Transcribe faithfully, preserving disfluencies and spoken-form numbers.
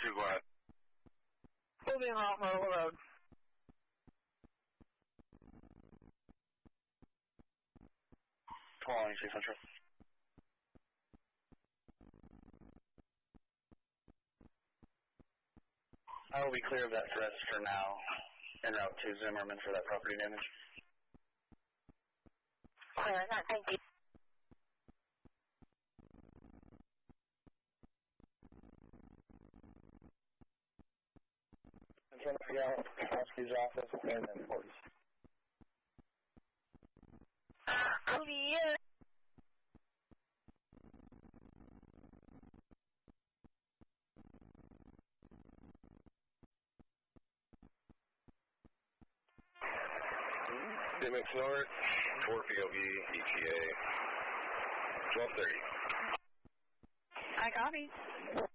two, go ahead. Moving off Myrtle Road. Calling Chief Central. I will be clear of that threat for now, en route to Zimmerman for that property damage. Clear on that, thank you. Central Miguel, prosecutor's office, and then police. Clear. Dimmix North, four P O V, E T A, twelve thirty. I copy.